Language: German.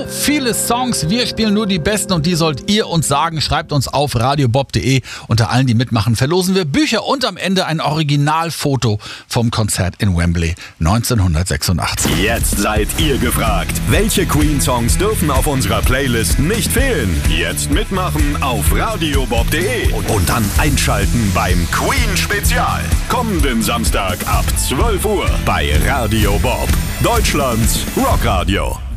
Viele Songs, wir spielen nur die besten und die sollt ihr uns sagen. Schreibt uns auf radiobob.de. Unter allen, die mitmachen, verlosen wir Bücher und am Ende ein Originalfoto vom Konzert in Wembley 1986. Jetzt seid ihr gefragt. Welche Queen-Songs dürfen auf unserer Playlist nicht fehlen? Jetzt mitmachen auf radiobob.de und dann einschalten beim Queen-Spezial. Kommenden Samstag ab 12 Uhr bei Radio Bob, Deutschlands Rockradio.